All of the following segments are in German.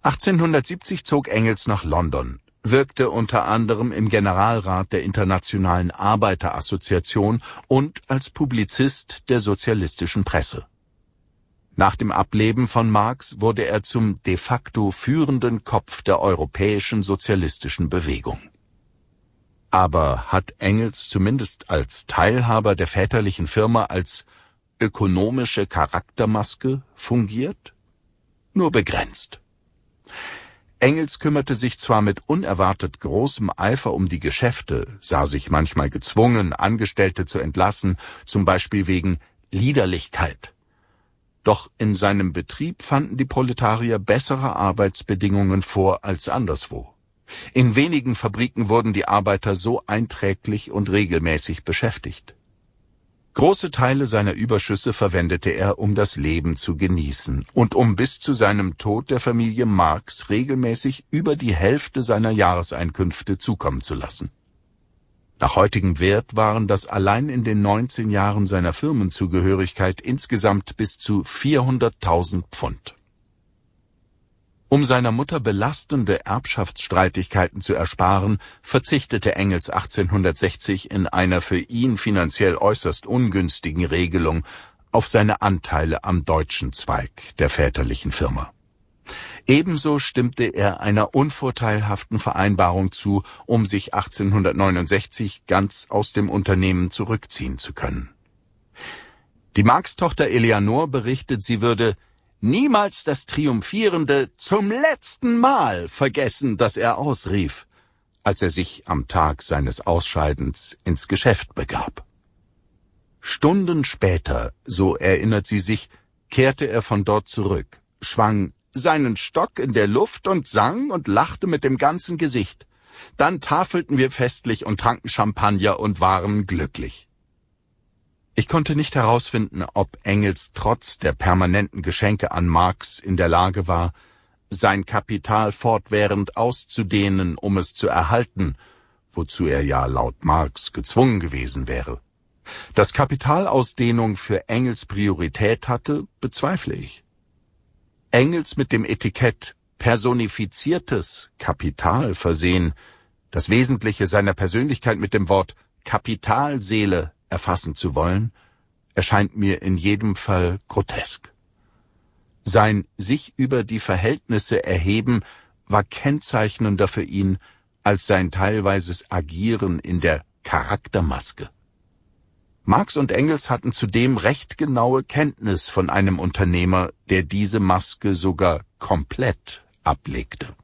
1870 zog Engels nach London, wirkte unter anderem im Generalrat der Internationalen Arbeiterassoziation und als Publizist der sozialistischen Presse. Nach dem Ableben von Marx wurde er zum de facto führenden Kopf der europäischen sozialistischen Bewegung. Aber hat Engels zumindest als Teilhaber der väterlichen Firma als ökonomische Charaktermaske fungiert? Nur begrenzt. Engels kümmerte sich zwar mit unerwartet großem Eifer um die Geschäfte, sah sich manchmal gezwungen, Angestellte zu entlassen, zum Beispiel wegen Liederlichkeit. Doch in seinem Betrieb fanden die Proletarier bessere Arbeitsbedingungen vor als anderswo. In wenigen Fabriken wurden die Arbeiter so einträglich und regelmäßig beschäftigt. Große Teile seiner Überschüsse verwendete er, um das Leben zu genießen und um bis zu seinem Tod der Familie Marx regelmäßig über die Hälfte seiner Jahreseinkünfte zukommen zu lassen. Nach heutigem Wert waren das allein in den 19 Jahren seiner Firmenzugehörigkeit insgesamt bis zu 400.000 Pfund. Um seiner Mutter belastende Erbschaftsstreitigkeiten zu ersparen, verzichtete Engels 1860 in einer für ihn finanziell äußerst ungünstigen Regelung auf seine Anteile am deutschen Zweig der väterlichen Firma. Ebenso stimmte er einer unvorteilhaften Vereinbarung zu, um sich 1869 ganz aus dem Unternehmen zurückziehen zu können. Die Marx-Tochter Eleanor berichtet, sie würde niemals das triumphierende »zum letzten Mal« vergessen, das er ausrief, als er sich am Tag seines Ausscheidens ins Geschäft begab. Stunden später, so erinnert sie sich, kehrte er von dort zurück, schwang seinen Stock in der Luft und sang und lachte mit dem ganzen Gesicht. Dann tafelten wir festlich und tranken Champagner und waren glücklich. Ich konnte nicht herausfinden, ob Engels trotz der permanenten Geschenke an Marx in der Lage war, sein Kapital fortwährend auszudehnen, um es zu erhalten, wozu er ja laut Marx gezwungen gewesen wäre. Dass Kapitalausdehnung für Engels Priorität hatte, bezweifle ich. Engels mit dem Etikett personifiziertes Kapital versehen, das Wesentliche seiner Persönlichkeit mit dem Wort Kapitalseele erfassen zu wollen, erscheint mir in jedem Fall grotesk. Sein sich über die Verhältnisse erheben war kennzeichnender für ihn als sein teilweises Agieren in der Charaktermaske. Marx und Engels hatten zudem recht genaue Kenntnis von einem Unternehmer, der diese Maske sogar komplett ablegte.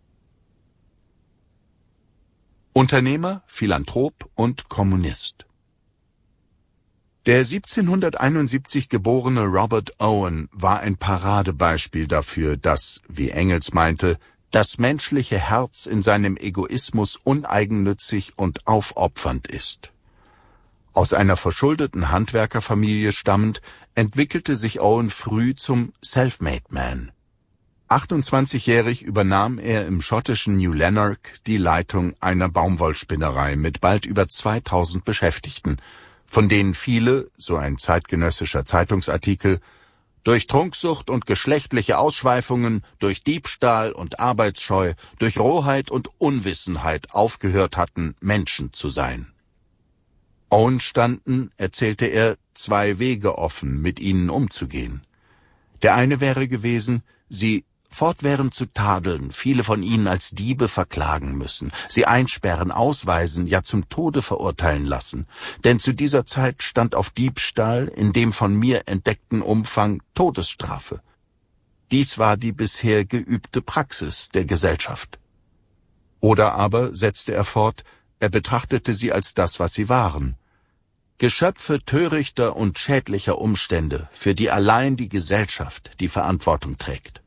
Unternehmer, Philanthrop und Kommunist. Der 1771 geborene Robert Owen war ein Paradebeispiel dafür, dass, wie Engels meinte, das menschliche Herz in seinem Egoismus uneigennützig und aufopfernd ist. Aus einer verschuldeten Handwerkerfamilie stammend, entwickelte sich Owen früh zum Self-Made Man. 28-jährig übernahm er im schottischen New Lanark die Leitung einer Baumwollspinnerei mit bald über 2000 Beschäftigten, von denen viele, so ein zeitgenössischer Zeitungsartikel, durch Trunksucht und geschlechtliche Ausschweifungen, durch Diebstahl und Arbeitsscheu, durch Rohheit und Unwissenheit aufgehört hatten, Menschen zu sein. Owen standen, erzählte er, 2 Wege offen, mit ihnen umzugehen. Der eine wäre gewesen, sie fortwährend zu tadeln, viele von ihnen als Diebe verklagen müssen, sie einsperren, ausweisen, ja zum Tode verurteilen lassen. Denn zu dieser Zeit stand auf Diebstahl in dem von mir entdeckten Umfang Todesstrafe. Dies war die bisher geübte Praxis der Gesellschaft. Oder aber, setzte er fort, er betrachtete sie als das, was sie waren. Geschöpfe törichter und schädlicher Umstände, für die allein die Gesellschaft die Verantwortung trägt.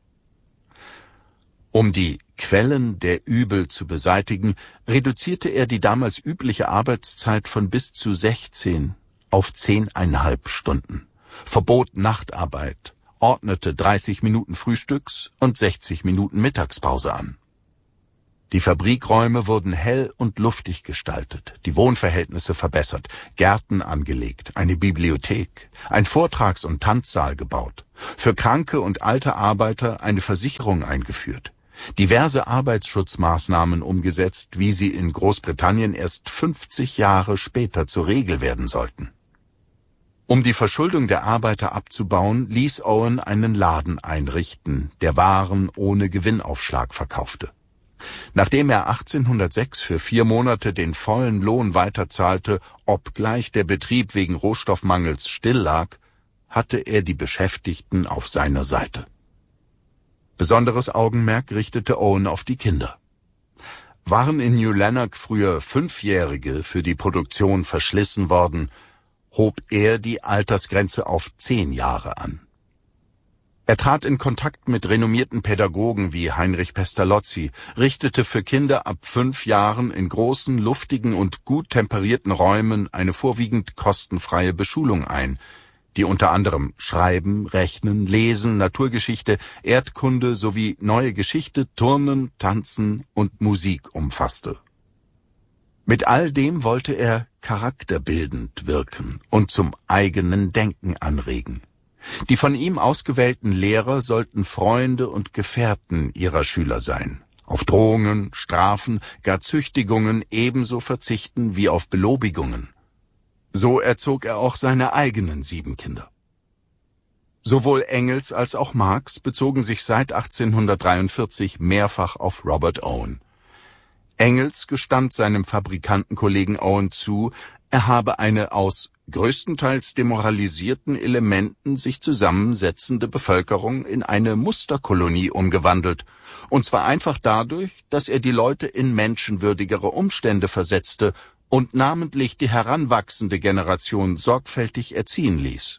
Um die Quellen der Übel zu beseitigen, reduzierte er die damals übliche Arbeitszeit von bis zu 16 auf 10,5 Stunden, verbot Nachtarbeit, ordnete 30 Minuten Frühstücks- und 60 Minuten Mittagspause an. Die Fabrikräume wurden hell und luftig gestaltet, die Wohnverhältnisse verbessert, Gärten angelegt, eine Bibliothek, ein Vortrags- und Tanzsaal gebaut, für kranke und alte Arbeiter eine Versicherung eingeführt, diverse Arbeitsschutzmaßnahmen umgesetzt, wie sie in Großbritannien erst 50 Jahre später zur Regel werden sollten. Um die Verschuldung der Arbeiter abzubauen, ließ Owen einen Laden einrichten, der Waren ohne Gewinnaufschlag verkaufte. Nachdem er 1806 für 4 Monate den vollen Lohn weiterzahlte, obgleich der Betrieb wegen Rohstoffmangels stilllag, hatte er die Beschäftigten auf seiner Seite. Besonderes Augenmerk richtete Owen auf die Kinder. Waren in New Lanark früher 5-Jährige für die Produktion verschlissen worden, hob er die Altersgrenze auf 10 Jahre an. Er trat in Kontakt mit renommierten Pädagogen wie Heinrich Pestalozzi, richtete für Kinder ab 5 Jahren in großen, luftigen und gut temperierten Räumen eine vorwiegend kostenfreie Beschulung ein, die unter anderem Schreiben, Rechnen, Lesen, Naturgeschichte, Erdkunde sowie Neue Geschichte, Turnen, Tanzen und Musik umfasste. Mit all dem wollte er charakterbildend wirken und zum eigenen Denken anregen. Die von ihm ausgewählten Lehrer sollten Freunde und Gefährten ihrer Schüler sein, auf Drohungen, Strafen, gar Züchtigungen ebenso verzichten wie auf Belobigungen. So erzog er auch seine eigenen 7 Kinder. Sowohl Engels als auch Marx bezogen sich seit 1843 mehrfach auf Robert Owen. Engels gestand seinem Fabrikantenkollegen Owen zu, er habe eine aus größtenteils demoralisierten Elementen sich zusammensetzende Bevölkerung in eine Musterkolonie umgewandelt, und zwar einfach dadurch, dass er die Leute in menschenwürdigere Umstände versetzte und namentlich die heranwachsende Generation sorgfältig erziehen ließ.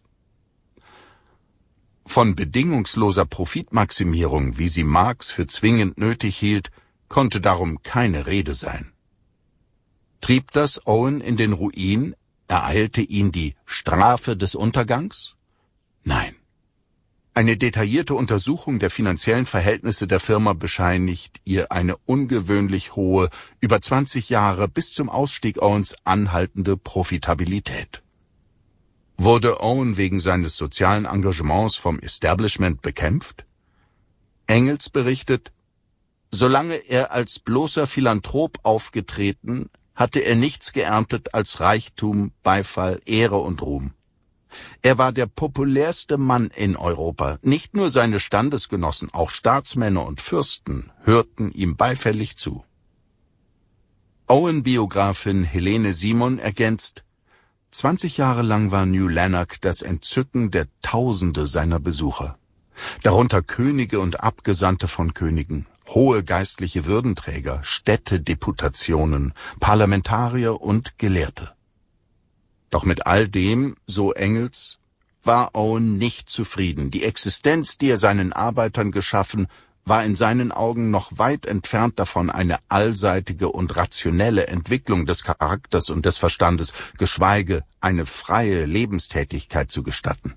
Von bedingungsloser Profitmaximierung, wie sie Marx für zwingend nötig hielt, konnte darum keine Rede sein. Trieb das Owen in den Ruin, ereilte ihn die Strafe des Untergangs? Nein. Eine detaillierte Untersuchung der finanziellen Verhältnisse der Firma bescheinigt ihr eine ungewöhnlich hohe, über 20 Jahre bis zum Ausstieg Owens anhaltende Profitabilität. Wurde Owen wegen seines sozialen Engagements vom Establishment bekämpft? Engels berichtet, solange er als bloßer Philanthrop aufgetreten, hatte er nichts geerntet als Reichtum, Beifall, Ehre und Ruhm. Er war der populärste Mann in Europa. Nicht nur seine Standesgenossen, auch Staatsmänner und Fürsten hörten ihm beifällig zu. Owen-Biografin Helene Simon ergänzt, 20 Jahre lang war New Lanark das Entzücken der Tausende seiner Besucher. Darunter Könige und Abgesandte von Königen, hohe geistliche Würdenträger, Städtedeputationen, Parlamentarier und Gelehrte. Doch mit all dem, so Engels, war Owen nicht zufrieden. Die Existenz, die er seinen Arbeitern geschaffen, war in seinen Augen noch weit entfernt davon, eine allseitige und rationelle Entwicklung des Charakters und des Verstandes, geschweige eine freie Lebenstätigkeit zu gestatten.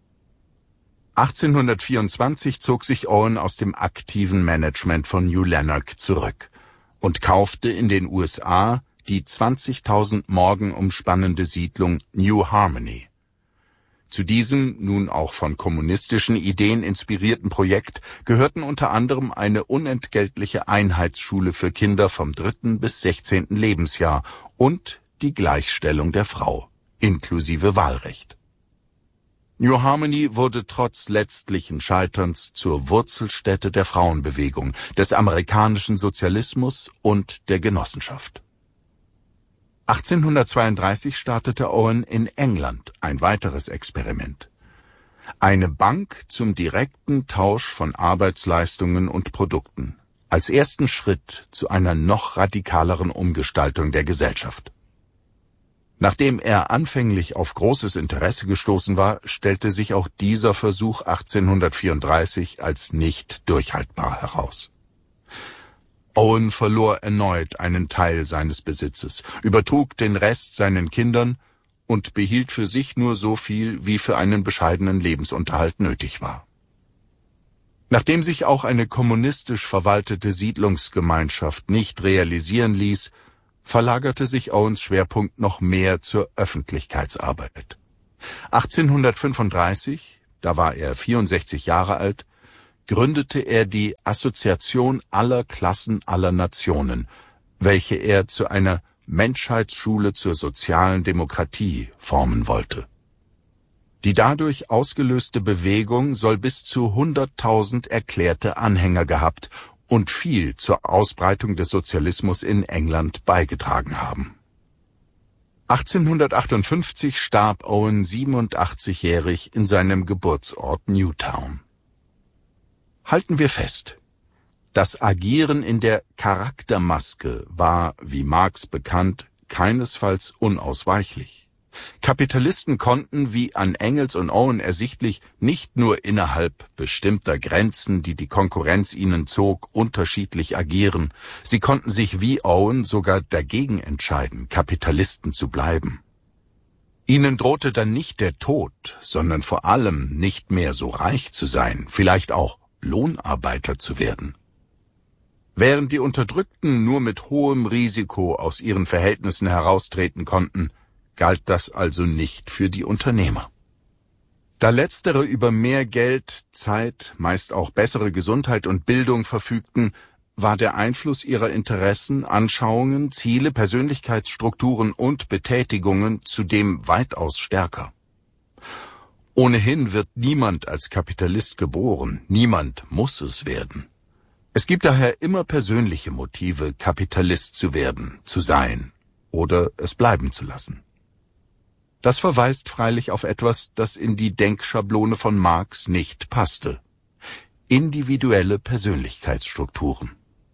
1824 zog sich Owen aus dem aktiven Management von New Lanark zurück und kaufte in den USA die 20.000 Morgen umspannende Siedlung New Harmony. Zu diesem, nun auch von kommunistischen Ideen inspirierten Projekt gehörten unter anderem eine unentgeltliche Einheitsschule für Kinder vom 3. bis 16. Lebensjahr und die Gleichstellung der Frau, inklusive Wahlrecht. New Harmony wurde trotz letztlichen Scheiterns zur Wurzelstätte der Frauenbewegung, des amerikanischen Sozialismus und der Genossenschaft. 1832 startete Owen in England ein weiteres Experiment. Eine Bank zum direkten Tausch von Arbeitsleistungen und Produkten, als ersten Schritt zu einer noch radikaleren Umgestaltung der Gesellschaft. Nachdem er anfänglich auf großes Interesse gestoßen war, stellte sich auch dieser Versuch 1834 als nicht durchhaltbar heraus. Owen verlor erneut einen Teil seines Besitzes, übertrug den Rest seinen Kindern und behielt für sich nur so viel, wie für einen bescheidenen Lebensunterhalt nötig war. Nachdem sich auch eine kommunistisch verwaltete Siedlungsgemeinschaft nicht realisieren ließ, verlagerte sich Owens Schwerpunkt noch mehr zur Öffentlichkeitsarbeit. 1835, da war er 64 Jahre alt, gründete er die Assoziation aller Klassen aller Nationen, welche er zu einer Menschheitsschule zur sozialen Demokratie formen wollte. Die dadurch ausgelöste Bewegung soll bis zu 100.000 erklärte Anhänger gehabt und viel zur Ausbreitung des Sozialismus in England beigetragen haben. 1858 starb Owen 87-jährig in seinem Geburtsort Newtown. Halten wir fest: Das Agieren in der Charaktermaske war, wie Marx bekannt, keinesfalls unausweichlich. Kapitalisten konnten, wie an Engels und Owen ersichtlich, nicht nur innerhalb bestimmter Grenzen, die die Konkurrenz ihnen zog, unterschiedlich agieren. Sie konnten sich wie Owen sogar dagegen entscheiden, Kapitalisten zu bleiben. Ihnen drohte dann nicht der Tod, sondern vor allem nicht mehr so reich zu sein, vielleicht auch Lohnarbeiter zu werden. Während die Unterdrückten nur mit hohem Risiko aus ihren Verhältnissen heraustreten konnten, galt das also nicht für die Unternehmer. Da letztere über mehr Geld, Zeit, meist auch bessere Gesundheit und Bildung verfügten, war der Einfluss ihrer Interessen, Anschauungen, Ziele, Persönlichkeitsstrukturen und Betätigungen zudem weitaus stärker. Ohnehin wird niemand als Kapitalist geboren, niemand muss es werden. Es gibt daher immer persönliche Motive, Kapitalist zu werden, zu sein oder es bleiben zu lassen. Das verweist freilich auf etwas, das in die Denkschablone von Marx nicht passte: individuelle Persönlichkeitsstrukturen.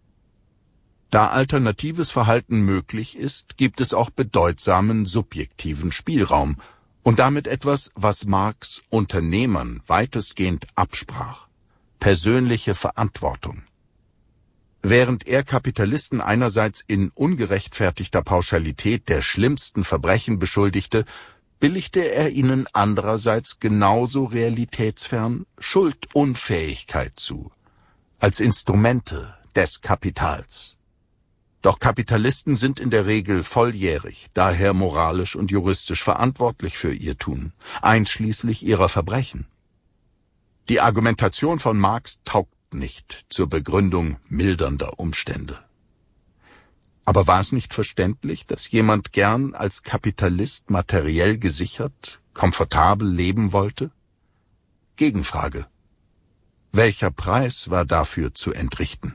Da alternatives Verhalten möglich ist, gibt es auch bedeutsamen subjektiven Spielraum und damit etwas, was Marx Unternehmern weitestgehend absprach: persönliche Verantwortung. Während er Kapitalisten einerseits in ungerechtfertigter Pauschalität der schlimmsten Verbrechen beschuldigte, billigte er ihnen andererseits genauso realitätsfern Schuldunfähigkeit zu, als Instrumente des Kapitals. Doch Kapitalisten sind in der Regel volljährig, daher moralisch und juristisch verantwortlich für ihr Tun, einschließlich ihrer Verbrechen. Die Argumentation von Marx taugt nicht zur Begründung mildernder Umstände. Aber war es nicht verständlich, dass jemand gern als Kapitalist materiell gesichert, komfortabel leben wollte? Gegenfrage: Welcher Preis war dafür zu entrichten?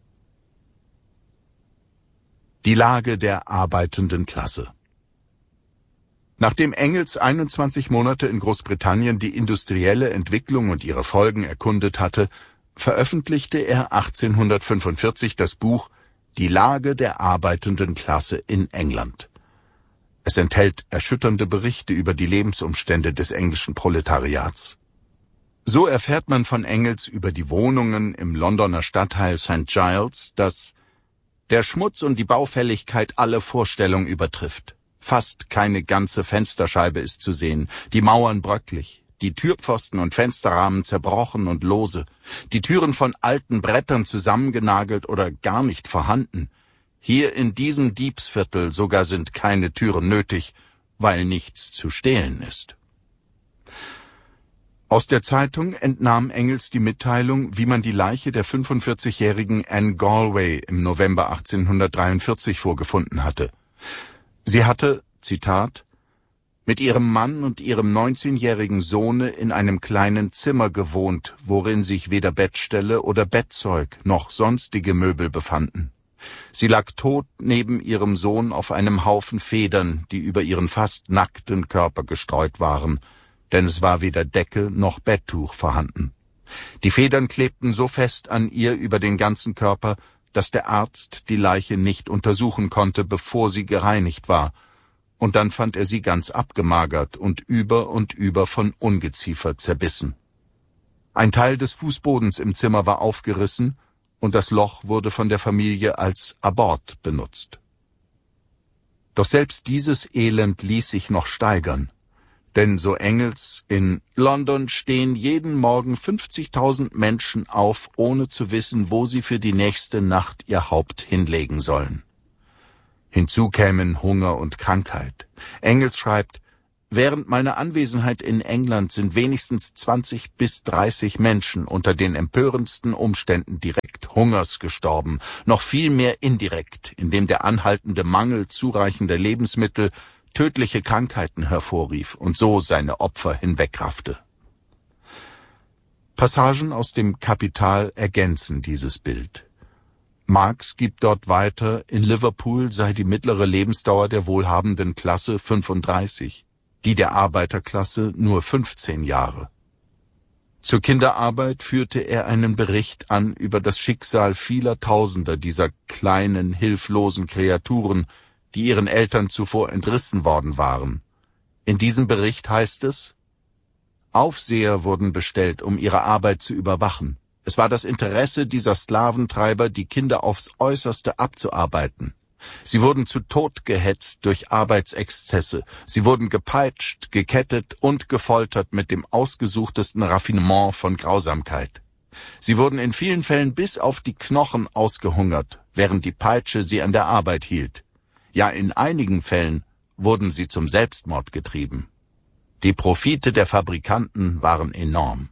Die Lage der arbeitenden Klasse. Nachdem Engels 21 Monate in Großbritannien die industrielle Entwicklung und ihre Folgen erkundet hatte, veröffentlichte er 1845 das Buch Die Lage der arbeitenden Klasse in England. Es enthält erschütternde Berichte über die Lebensumstände des englischen Proletariats. So erfährt man von Engels über die Wohnungen im Londoner Stadtteil St. Giles, dass der Schmutz und die Baufälligkeit alle Vorstellung übertrifft. Fast keine ganze Fensterscheibe ist zu sehen, die Mauern bröcklich, die Türpfosten und Fensterrahmen zerbrochen und lose, die Türen von alten Brettern zusammengenagelt oder gar nicht vorhanden. Hier in diesem Diebsviertel sogar sind keine Türen nötig, weil nichts zu stehlen ist. Aus der Zeitung entnahm Engels die Mitteilung, wie man die Leiche der 45-jährigen Anne Galway im November 1843 vorgefunden hatte. Sie hatte, Zitat, mit ihrem Mann und ihrem 19-jährigen Sohne in einem kleinen Zimmer gewohnt, worin sich weder Bettstelle oder Bettzeug noch sonstige Möbel befanden. Sie lag tot neben ihrem Sohn auf einem Haufen Federn, die über ihren fast nackten Körper gestreut waren, denn es war weder Decke noch Betttuch vorhanden. Die Federn klebten so fest an ihr über den ganzen Körper, dass der Arzt die Leiche nicht untersuchen konnte, bevor sie gereinigt war, und dann fand er sie ganz abgemagert und über von Ungeziefer zerbissen. Ein Teil des Fußbodens im Zimmer war aufgerissen, und das Loch wurde von der Familie als Abort benutzt. Doch selbst dieses Elend ließ sich noch steigern, denn so Engels, in London stehen jeden Morgen 50.000 Menschen auf, ohne zu wissen, wo sie für die nächste Nacht ihr Haupt hinlegen sollen. Hinzu kämen Hunger und Krankheit. Engels schreibt, Während meiner Anwesenheit in England sind wenigstens 20 bis 30 Menschen unter den empörendsten Umständen direkt Hungers gestorben, noch viel mehr indirekt, indem der anhaltende Mangel zureichender Lebensmittel tödliche Krankheiten hervorrief und so seine Opfer hinwegraffte. Passagen aus dem Kapital ergänzen dieses Bild. Marx gibt dort weiter, in Liverpool sei die mittlere Lebensdauer der wohlhabenden Klasse 35, die der Arbeiterklasse nur 15 Jahre. Zur Kinderarbeit führte er einen Bericht an über das Schicksal vieler Tausender dieser kleinen, hilflosen Kreaturen, die ihren Eltern zuvor entrissen worden waren. In diesem Bericht heißt es: Aufseher wurden bestellt, um ihre Arbeit zu überwachen. Es war das Interesse dieser Sklaventreiber, die Kinder aufs Äußerste abzuarbeiten. Sie wurden zu Tod gehetzt durch Arbeitsexzesse. Sie wurden gepeitscht, gekettet und gefoltert mit dem ausgesuchtesten Raffinement von Grausamkeit. Sie wurden in vielen Fällen bis auf die Knochen ausgehungert, während die Peitsche sie an der Arbeit hielt. Ja, in einigen Fällen wurden sie zum Selbstmord getrieben. Die Profite der Fabrikanten waren enorm.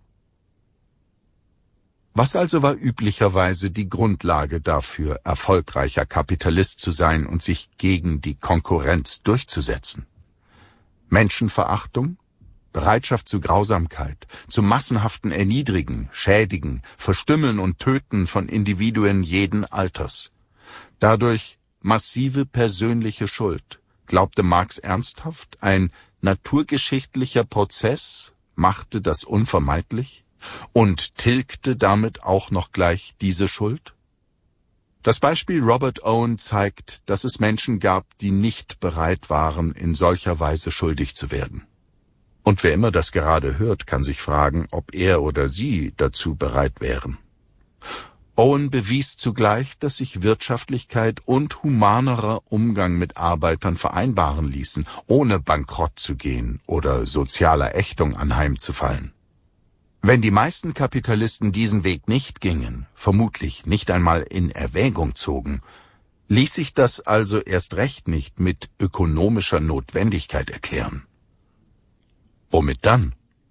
Was also war üblicherweise die Grundlage dafür, erfolgreicher Kapitalist zu sein und sich gegen die Konkurrenz durchzusetzen? Menschenverachtung, Bereitschaft zu Grausamkeit, zu massenhaften Erniedrigen, Schädigen, Verstümmeln und Töten von Individuen jeden Alters. Dadurch massive persönliche Schuld. Glaubte Marx ernsthaft, ein naturgeschichtlicher Prozess machte das unvermeidlich und tilgte damit auch noch gleich diese Schuld? Das Beispiel Robert Owen zeigt, dass es Menschen gab, die nicht bereit waren, in solcher Weise schuldig zu werden. Und wer immer das gerade hört, kann sich fragen, ob er oder sie dazu bereit wären. Owen bewies zugleich, dass sich Wirtschaftlichkeit und humanerer Umgang mit Arbeitern vereinbaren ließen, ohne bankrott zu gehen oder sozialer Ächtung anheimzufallen. Wenn die meisten Kapitalisten diesen Weg nicht gingen, vermutlich nicht einmal in Erwägung zogen, ließ sich das also erst recht nicht mit ökonomischer Notwendigkeit erklären. Womit dann?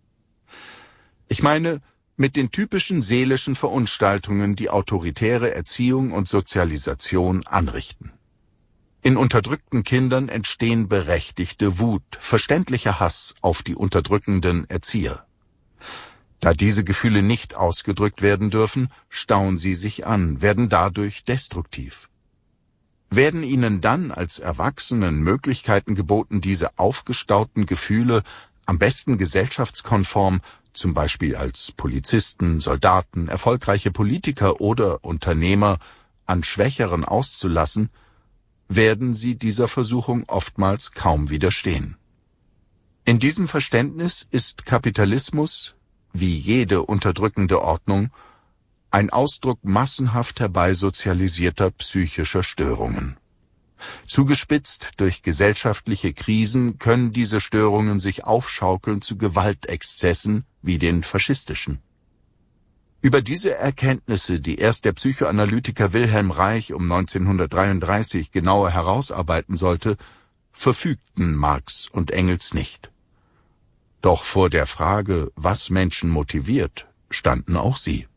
Ich meine, mit den typischen seelischen Verunstaltungen, die autoritäre Erziehung und Sozialisation anrichten. In unterdrückten Kindern entstehen berechtigte Wut, verständlicher Hass auf die unterdrückenden Erzieher. Da diese Gefühle nicht ausgedrückt werden dürfen, stauen sie sich an, werden dadurch destruktiv. Werden ihnen dann als Erwachsenen Möglichkeiten geboten, diese aufgestauten Gefühle am besten gesellschaftskonform, zum Beispiel als Polizisten, Soldaten, erfolgreiche Politiker oder Unternehmer, an Schwächeren auszulassen, werden sie dieser Versuchung oftmals kaum widerstehen. In diesem Verständnis ist Kapitalismus, wie jede unterdrückende Ordnung, ein Ausdruck massenhaft herbeisozialisierter psychischer Störungen. Zugespitzt durch gesellschaftliche Krisen können diese Störungen sich aufschaukeln zu Gewaltexzessen wie den faschistischen. Über diese Erkenntnisse, die erst der Psychoanalytiker Wilhelm Reich um 1933 genauer herausarbeiten sollte, verfügten Marx und Engels nicht. Doch vor der Frage, was Menschen motiviert, standen auch sie.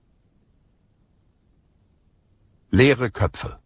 Leere Köpfe.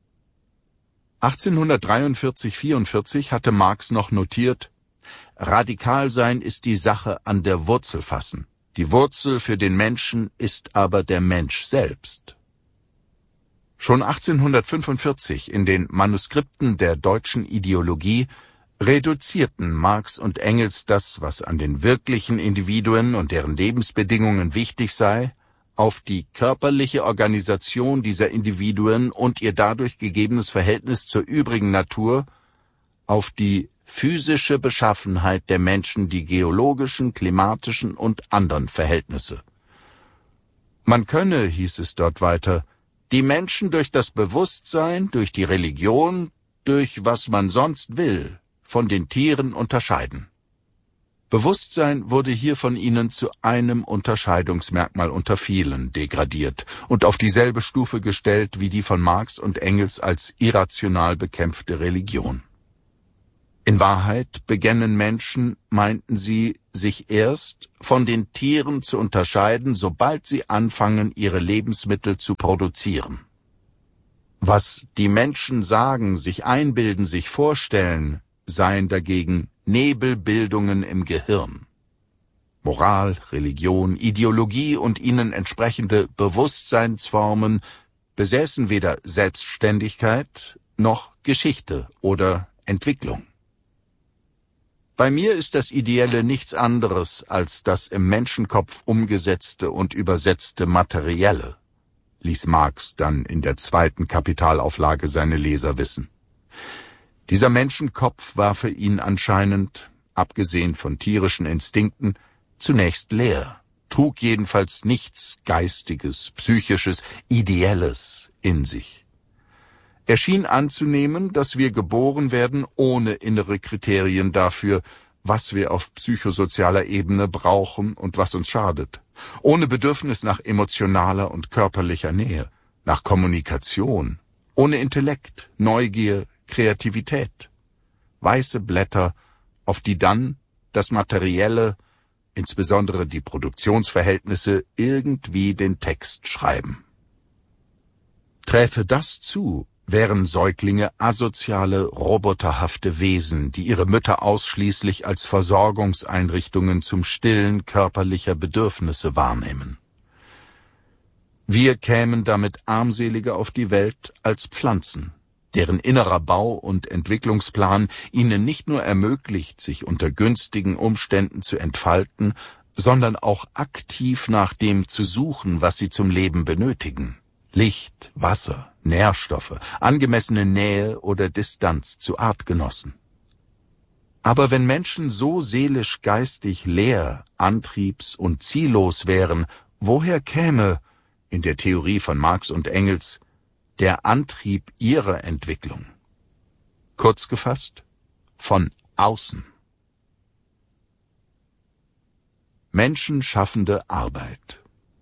1843/44 hatte Marx noch notiert: Radikal sein ist die Sache an der Wurzel fassen. Die Wurzel für den Menschen ist aber der Mensch selbst. Schon 1845 in den Manuskripten der deutschen Ideologie reduzierten Marx und Engels das, was an den wirklichen Individuen und deren Lebensbedingungen wichtig sei, auf die körperliche Organisation dieser Individuen und ihr dadurch gegebenes Verhältnis zur übrigen Natur, auf die physische Beschaffenheit der Menschen, die geologischen, klimatischen und anderen Verhältnisse. Man könne, hieß es dort weiter, die Menschen durch das Bewusstsein, durch die Religion, durch was man sonst will, von den Tieren unterscheiden. Bewusstsein wurde hier von ihnen zu einem Unterscheidungsmerkmal unter vielen degradiert und auf dieselbe Stufe gestellt wie die von Marx und Engels als irrational bekämpfte Religion. In Wahrheit begännen Menschen, meinten sie, sich erst von den Tieren zu unterscheiden, sobald sie anfangen, ihre Lebensmittel zu produzieren. Was die Menschen sagen, sich einbilden, sich vorstellen, seien dagegen Nebelbildungen im Gehirn. Moral, Religion, Ideologie und ihnen entsprechende Bewusstseinsformen besäßen weder Selbstständigkeit noch Geschichte oder Entwicklung. Bei mir ist das Ideelle nichts anderes als das im Menschenkopf umgesetzte und übersetzte Materielle, ließ Marx dann in der 2. Kapitalauflage seine Leser wissen. Dieser Menschenkopf war für ihn anscheinend, abgesehen von tierischen Instinkten, zunächst leer, trug jedenfalls nichts Geistiges, Psychisches, Ideelles in sich. Er schien anzunehmen, dass wir geboren werden ohne innere Kriterien dafür, was wir auf psychosozialer Ebene brauchen und was uns schadet, ohne Bedürfnis nach emotionaler und körperlicher Nähe, nach Kommunikation, ohne Intellekt, Neugier, Kreativität. Weiße Blätter, auf die dann das Materielle, insbesondere die Produktionsverhältnisse, irgendwie den Text schreiben. Träfe das zu, wären Säuglinge asoziale, roboterhafte Wesen, die ihre Mütter ausschließlich als Versorgungseinrichtungen zum Stillen körperlicher Bedürfnisse wahrnehmen. Wir kämen damit armseliger auf die Welt als Pflanzen, deren innerer Bau- und Entwicklungsplan ihnen nicht nur ermöglicht, sich unter günstigen Umständen zu entfalten, sondern auch aktiv nach dem zu suchen, was sie zum Leben benötigen. Licht, Wasser, Nährstoffe, angemessene Nähe oder Distanz zu Artgenossen. Aber wenn Menschen so seelisch-geistig leer, antriebs- und ziellos wären, woher käme, in der Theorie von Marx und Engels, der Antrieb ihrer Entwicklung? Kurz gefasst, von außen. Menschenschaffende Arbeit.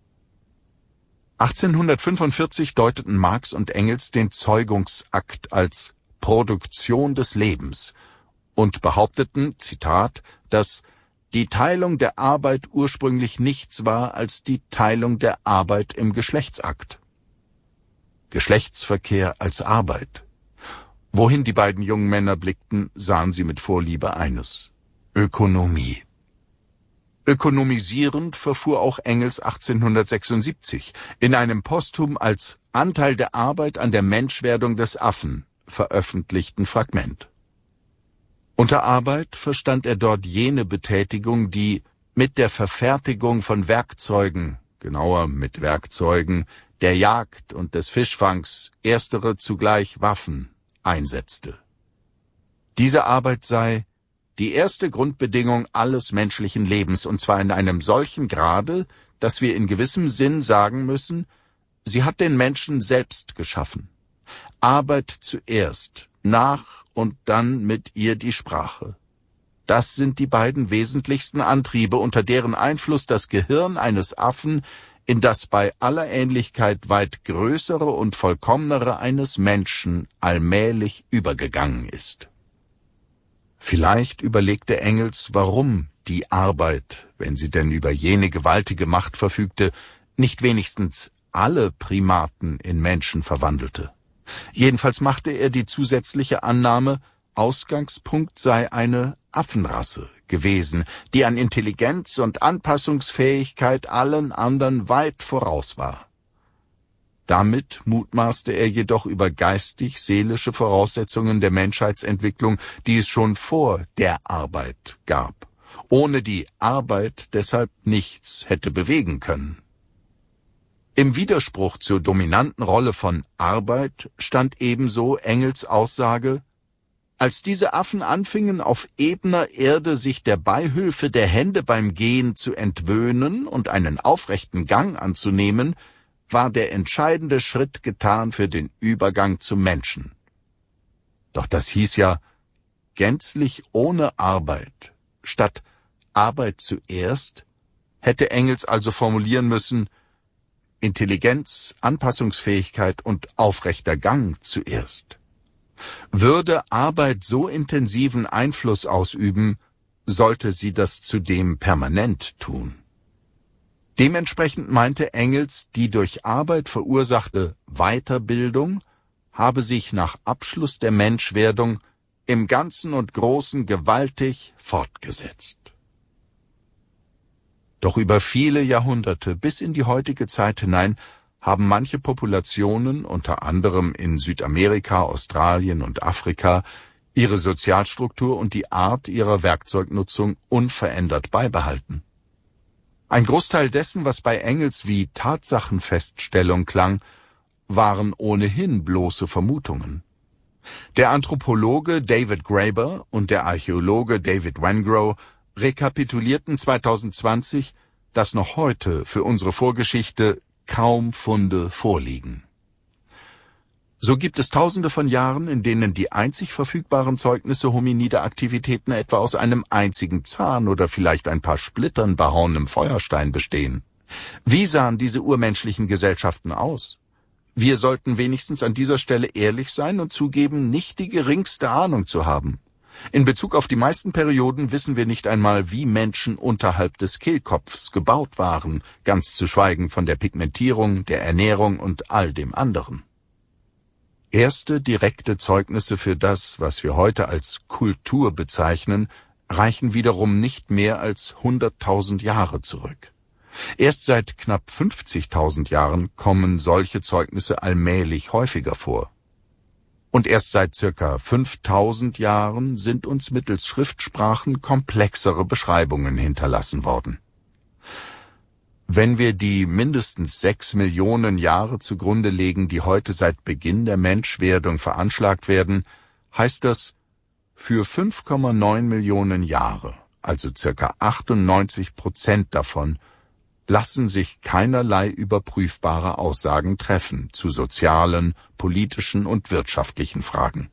1845 deuteten Marx und Engels den Zeugungsakt als Produktion des Lebens und behaupteten, Zitat, dass die Teilung der Arbeit ursprünglich nichts war als die Teilung der Arbeit im Geschlechtsakt. Geschlechtsverkehr als Arbeit. Wohin die beiden jungen Männer blickten, sahen sie mit Vorliebe eines: Ökonomie. Ökonomisierend verfuhr auch Engels 1876 in einem posthum als Anteil der Arbeit an der Menschwerdung des Affen veröffentlichten Fragment. Unter Arbeit verstand er dort jene Betätigung, die mit der Verfertigung von Werkzeugen, genauer mit Werkzeugen, der Jagd und des Fischfangs, erstere zugleich Waffen, einsetzte. Diese Arbeit sei die erste Grundbedingung alles menschlichen Lebens, und zwar in einem solchen Grade, dass wir in gewissem Sinn sagen müssen, sie hat den Menschen selbst geschaffen. Arbeit zuerst, nach und dann mit ihr die Sprache. Das sind die beiden wesentlichsten Antriebe, unter deren Einfluss das Gehirn eines Affen in das bei aller Ähnlichkeit weit größere und vollkommnere eines Menschen allmählich übergegangen ist. Vielleicht überlegte Engels, warum die Arbeit, wenn sie denn über jene gewaltige Macht verfügte, nicht wenigstens alle Primaten in Menschen verwandelte. Jedenfalls machte er die zusätzliche Annahme, Ausgangspunkt sei eine Affenrasse gewesen, die an Intelligenz und Anpassungsfähigkeit allen anderen weit voraus war. Damit mutmaßte er jedoch über geistig-seelische Voraussetzungen der Menschheitsentwicklung, die es schon vor der Arbeit gab, ohne die Arbeit deshalb nichts hätte bewegen können. Im Widerspruch zur dominanten Rolle von Arbeit stand ebenso Engels Aussage: Als diese Affen anfingen, auf ebener Erde sich der Beihilfe der Hände beim Gehen zu entwöhnen und einen aufrechten Gang anzunehmen, war der entscheidende Schritt getan für den Übergang zum Menschen. Doch das hieß ja, gänzlich ohne Arbeit, statt Arbeit zuerst, hätte Engels also formulieren müssen, Intelligenz, Anpassungsfähigkeit und aufrechter Gang zuerst. Würde Arbeit so intensiven Einfluss ausüben, sollte sie das zudem permanent tun. Dementsprechend meinte Engels, die durch Arbeit verursachte Weiterbildung habe sich nach Abschluss der Menschwerdung im Ganzen und Großen gewaltig fortgesetzt. Doch über viele Jahrhunderte bis in die heutige Zeit hinein haben manche Populationen, unter anderem in Südamerika, Australien und Afrika, ihre Sozialstruktur und die Art ihrer Werkzeugnutzung unverändert beibehalten. Ein Großteil dessen, was bei Engels wie Tatsachenfeststellung klang, waren ohnehin bloße Vermutungen. Der Anthropologe David Graeber und der Archäologe David Wengrow rekapitulierten 2020, dass noch heute für unsere Vorgeschichte kaum Funde vorliegen. So gibt es Tausende von Jahren, in denen die einzig verfügbaren Zeugnisse hominider Aktivitäten etwa aus einem einzigen Zahn oder vielleicht ein paar Splittern behauenem Feuerstein bestehen. Wie sahen diese urmenschlichen Gesellschaften aus? Wir sollten wenigstens an dieser Stelle ehrlich sein und zugeben, nicht die geringste Ahnung zu haben. In Bezug auf die meisten Perioden wissen wir nicht einmal, wie Menschen unterhalb des Kehlkopfs gebaut waren, ganz zu schweigen von der Pigmentierung, der Ernährung und all dem anderen. Erste direkte Zeugnisse für das, was wir heute als Kultur bezeichnen, reichen wiederum nicht mehr als 100.000 Jahre zurück. Erst seit knapp 50.000 Jahren kommen solche Zeugnisse allmählich häufiger vor. Und erst seit circa 5.000 Jahren sind uns mittels Schriftsprachen komplexere Beschreibungen hinterlassen worden. Wenn wir die mindestens 6 Millionen Jahre zugrunde legen, die heute seit Beginn der Menschwerdung veranschlagt werden, heißt das, für 5,9 Millionen Jahre, also circa 98% davon, lassen sich keinerlei überprüfbare Aussagen treffen zu sozialen, politischen und wirtschaftlichen Fragen.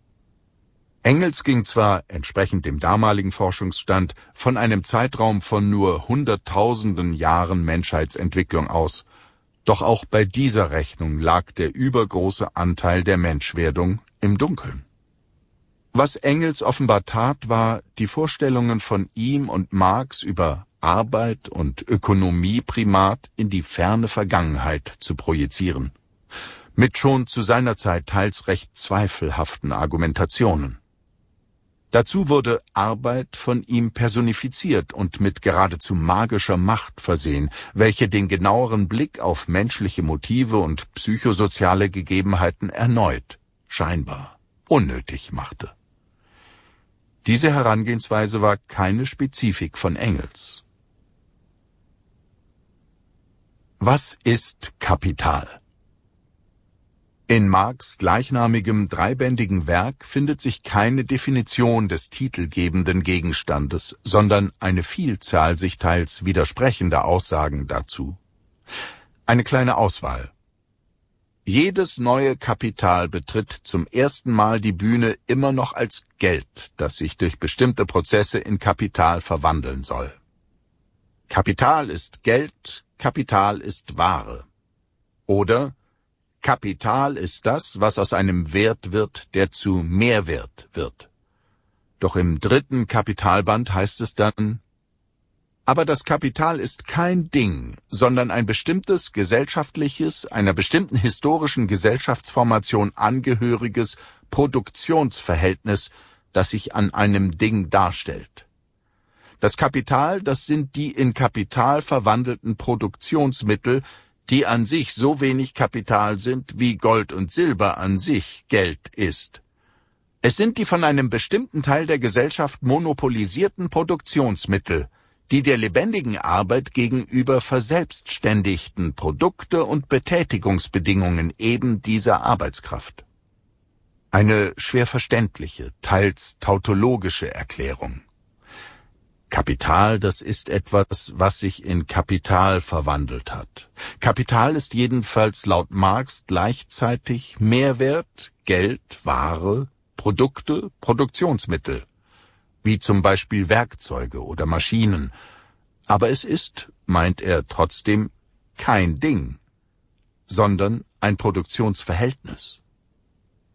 Engels ging zwar, entsprechend dem damaligen Forschungsstand, von einem Zeitraum von nur Hunderttausenden Jahren Menschheitsentwicklung aus, doch auch bei dieser Rechnung lag der übergroße Anteil der Menschwerdung im Dunkeln. Was Engels offenbar tat, war, die Vorstellungen von ihm und Marx über Arbeit und Ökonomieprimat in die ferne Vergangenheit zu projizieren, mit schon zu seiner Zeit teils recht zweifelhaften Argumentationen. Dazu wurde Arbeit von ihm personifiziert und mit geradezu magischer Macht versehen, welche den genaueren Blick auf menschliche Motive und psychosoziale Gegebenheiten erneut, scheinbar, unnötig machte. Diese Herangehensweise war keine Spezifik von Engels. Was ist Kapital? In Marx' gleichnamigem dreibändigen Werk findet sich keine Definition des titelgebenden Gegenstandes, sondern eine Vielzahl sich teils widersprechender Aussagen dazu. Eine kleine Auswahl. Jedes neue Kapital betritt zum ersten Mal die Bühne immer noch als Geld, das sich durch bestimmte Prozesse in Kapital verwandeln soll. Kapital ist Geld, Kapital ist Ware. Oder Kapital ist das, was aus einem Wert wird, der zu Mehrwert wird. Doch im dritten Kapitalband heißt es dann, aber das Kapital ist kein Ding, sondern ein bestimmtes gesellschaftliches, einer bestimmten historischen Gesellschaftsformation angehöriges Produktionsverhältnis, das sich an einem Ding darstellt. Das Kapital, das sind die in Kapital verwandelten Produktionsmittel, die an sich so wenig Kapital sind, wie Gold und Silber an sich Geld ist. Es sind die von einem bestimmten Teil der Gesellschaft monopolisierten Produktionsmittel, die der lebendigen Arbeit gegenüber verselbstständigten Produkte und Betätigungsbedingungen eben dieser Arbeitskraft. Eine schwer verständliche, teils tautologische Erklärung. Kapital, das ist etwas, was sich in Kapital verwandelt hat. Kapital ist jedenfalls laut Marx gleichzeitig Mehrwert, Geld, Ware, Produkte, Produktionsmittel, wie zum Beispiel Werkzeuge oder Maschinen. Aber es ist, meint er trotzdem, kein Ding, sondern ein Produktionsverhältnis.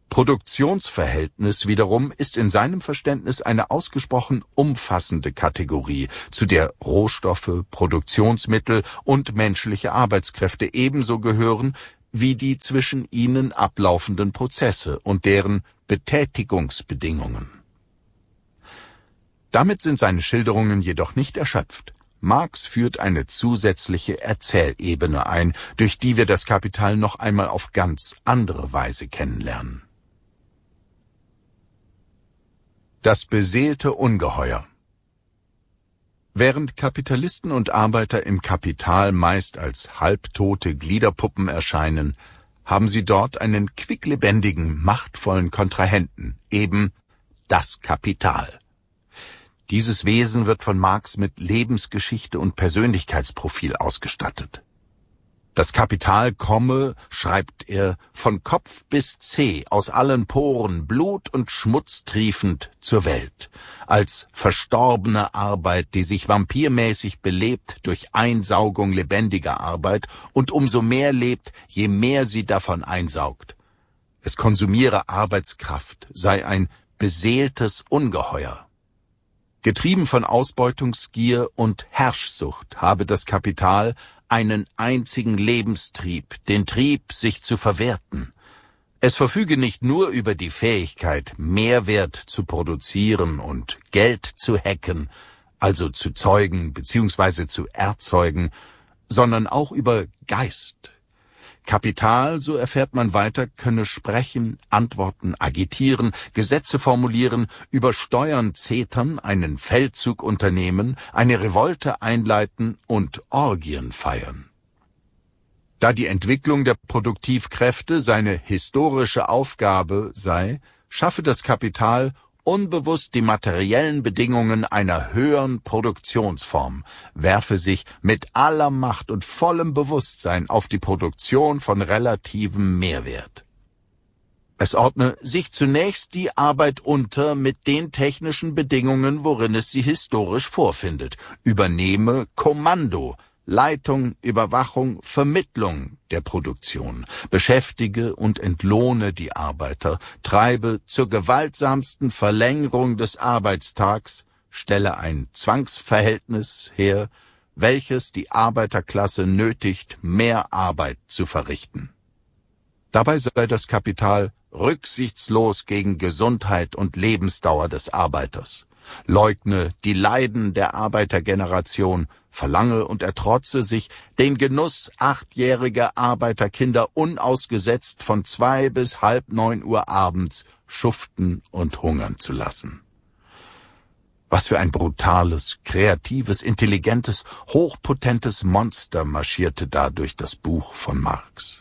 Produktionsverhältnis wiederum ist in seinem Verständnis eine ausgesprochen umfassende Kategorie, zu der Rohstoffe, Produktionsmittel und menschliche Arbeitskräfte ebenso gehören wie die zwischen ihnen ablaufenden Prozesse und deren Betätigungsbedingungen. Damit sind seine Schilderungen jedoch nicht erschöpft. Marx führt eine zusätzliche Erzählebene ein, durch die wir das Kapital noch einmal auf ganz andere Weise kennenlernen. Das beseelte Ungeheuer. Während Kapitalisten und Arbeiter im Kapital meist als halbtote Gliederpuppen erscheinen, haben sie dort einen quicklebendigen, machtvollen Kontrahenten, eben das Kapital. Dieses Wesen wird von Marx mit Lebensgeschichte und Persönlichkeitsprofil ausgestattet. Das Kapital komme, schreibt er, von Kopf bis Zeh, aus allen Poren, Blut und Schmutz triefend zur Welt, als verstorbene Arbeit, die sich vampirmäßig belebt durch Einsaugung lebendiger Arbeit und umso mehr lebt, je mehr sie davon einsaugt. Es konsumiere Arbeitskraft, sei ein beseeltes Ungeheuer. Getrieben von Ausbeutungsgier und Herrschsucht habe das Kapital einen einzigen Lebenstrieb, den Trieb, sich zu verwerten. Es verfüge nicht nur über die Fähigkeit, Mehrwert zu produzieren und Geld zu hacken, also zu zeugen bzw. zu erzeugen, sondern auch über Geist. Kapital, so erfährt man weiter, könne sprechen, antworten, agitieren, Gesetze formulieren, über Steuern zetern, einen Feldzug unternehmen, eine Revolte einleiten und Orgien feiern. Da die Entwicklung der Produktivkräfte seine historische Aufgabe sei, schaffe das Kapital unbewusst die materiellen Bedingungen einer höheren Produktionsform, werfe sich mit aller Macht und vollem Bewusstsein auf die Produktion von relativem Mehrwert. Es ordne sich zunächst die Arbeit unter mit den technischen Bedingungen, worin es sie historisch vorfindet, übernehme Kommando, Leitung, Überwachung, Vermittlung der Produktion, beschäftige und entlohne die Arbeiter, treibe zur gewaltsamsten Verlängerung des Arbeitstags, stelle ein Zwangsverhältnis her, welches die Arbeiterklasse nötigt, mehr Arbeit zu verrichten. Dabei sei das Kapital rücksichtslos gegen Gesundheit und Lebensdauer des Arbeiters, leugne die Leiden der Arbeitergeneration, verlange und ertrotze sich den Genuss 8-jähriger Arbeiterkinder unausgesetzt von 2 bis halb 9 Uhr abends schuften und hungern zu lassen. Was für ein brutales, kreatives, intelligentes, hochpotentes Monster marschierte da durch das Buch von Marx.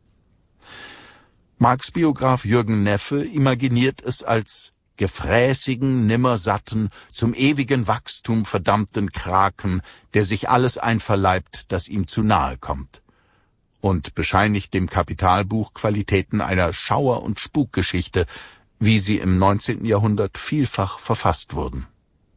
Marx' Biograf Jürgen Neffe imaginiert es als gefräßigen, nimmersatten, zum ewigen Wachstum verdammten Kraken, der sich alles einverleibt, das ihm zu nahe kommt, und bescheinigt dem Kapitalbuch Qualitäten einer Schauer- und Spukgeschichte, wie sie im 19. Jahrhundert vielfach verfasst wurden.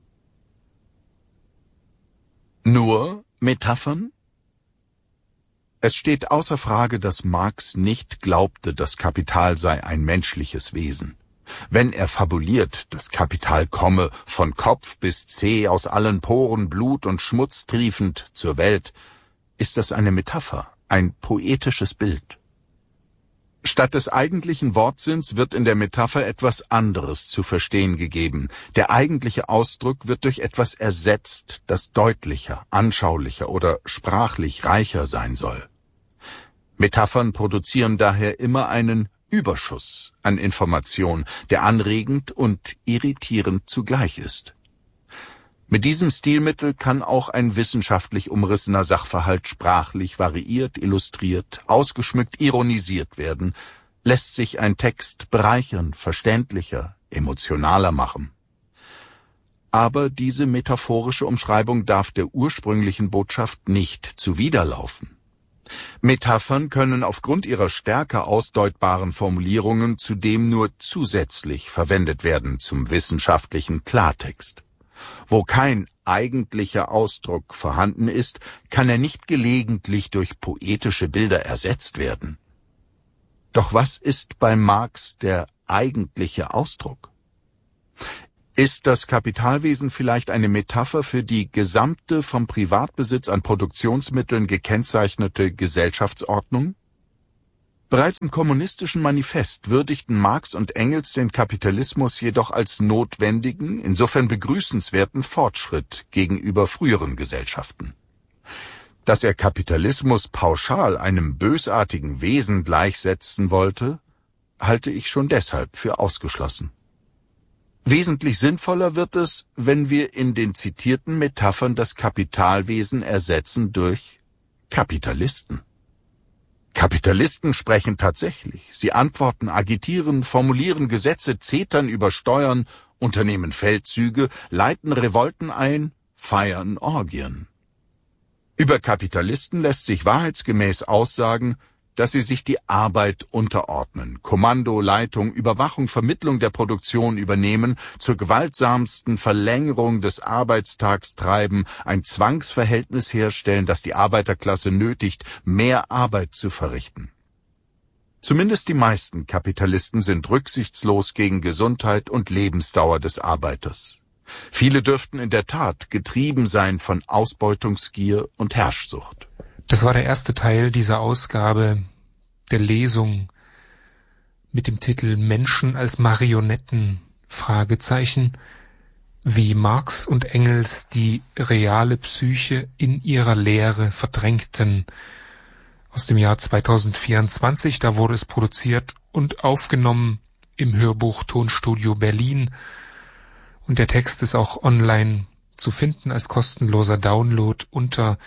Nur Metaphern? Es steht außer Frage, dass Marx nicht glaubte, das Kapital sei ein menschliches Wesen. Wenn er fabuliert, das Kapital komme von Kopf bis Zeh aus allen Poren Blut und Schmutz triefend zur Welt, ist das eine Metapher, ein poetisches Bild. Statt des eigentlichen Wortsinns wird in der Metapher etwas anderes zu verstehen gegeben. Der eigentliche Ausdruck wird durch etwas ersetzt, das deutlicher, anschaulicher oder sprachlich reicher sein soll. Metaphern produzieren daher immer einen Überschuss an Information, der anregend und irritierend zugleich ist. Mit diesem Stilmittel kann auch ein wissenschaftlich umrissener Sachverhalt sprachlich variiert, illustriert, ausgeschmückt, ironisiert werden, lässt sich ein Text bereichern, verständlicher, emotionaler machen. Aber diese metaphorische Umschreibung darf der ursprünglichen Botschaft nicht zuwiderlaufen. Metaphern können aufgrund ihrer stärker ausdeutbaren Formulierungen zudem nur zusätzlich verwendet werden zum wissenschaftlichen Klartext. Wo kein eigentlicher Ausdruck vorhanden ist, kann er nicht gelegentlich durch poetische Bilder ersetzt werden. Doch was ist bei Marx der eigentliche Ausdruck? Ist das Kapitalwesen vielleicht eine Metapher für die gesamte vom Privatbesitz an Produktionsmitteln gekennzeichnete Gesellschaftsordnung? Bereits im Kommunistischen Manifest würdigten Marx und Engels den Kapitalismus jedoch als notwendigen, insofern begrüßenswerten Fortschritt gegenüber früheren Gesellschaften. Dass er Kapitalismus pauschal einem bösartigen Wesen gleichsetzen wollte, halte ich schon deshalb für ausgeschlossen. Wesentlich sinnvoller wird es, wenn wir in den zitierten Metaphern das Kapitalwesen ersetzen durch Kapitalisten. Kapitalisten sprechen tatsächlich. Sie antworten, agitieren, formulieren Gesetze, zetern über Steuern, unternehmen Feldzüge, leiten Revolten ein, feiern Orgien. Über Kapitalisten lässt sich wahrheitsgemäß aussagen, dass sie sich die Arbeit unterordnen, Kommando, Leitung, Überwachung, Vermittlung der Produktion übernehmen, zur gewaltsamsten Verlängerung des Arbeitstags treiben, ein Zwangsverhältnis herstellen, das die Arbeiterklasse nötigt, mehr Arbeit zu verrichten. Zumindest die meisten Kapitalisten sind rücksichtslos gegen Gesundheit und Lebensdauer des Arbeiters. Viele dürften in der Tat getrieben sein von Ausbeutungsgier und Herrschsucht. Das war der erste Teil dieser Ausgabe der Lesung mit dem Titel Menschen als Marionetten, Fragezeichen, wie Marx und Engels die reale Psyche in ihrer Lehre verdrängten. Aus dem Jahr 2024, da wurde es produziert und aufgenommen im Hörbuch Tonstudio Berlin. Und der Text ist auch online zu finden als kostenloser Download unter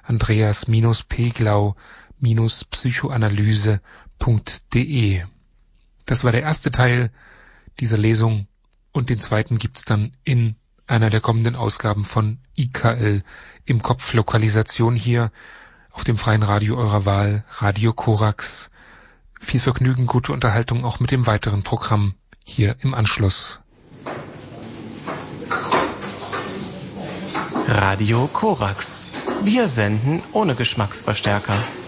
andreas-peglau-psychoanalyse.de. Das war der erste Teil dieser Lesung und den zweiten gibt's dann in einer der kommenden Ausgaben von IKL im Kopf. Lokalisation hier auf dem freien Radio eurer Wahl, Radio Korax. Viel Vergnügen, gute Unterhaltung auch mit dem weiteren Programm hier im Anschluss. Radio Korax. Wir senden ohne Geschmacksverstärker.